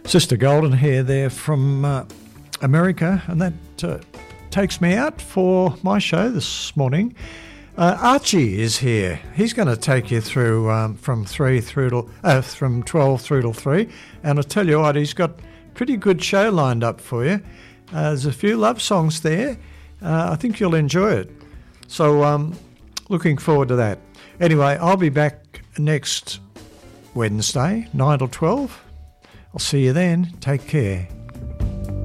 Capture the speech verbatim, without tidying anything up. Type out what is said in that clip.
Sister Golden Hair there from uh, America, and that uh, takes me out for my show this morning. Uh, Archie is here. He's going to take you through um, from three through to uh, from twelve through to three, and I tell you what, he's got a pretty good show lined up for you. Uh, there's a few love songs there. Uh, I think you'll enjoy it. So, um, looking forward to that. Anyway, I'll be back next Wednesday, nine till twelve. I'll see you then. Take care.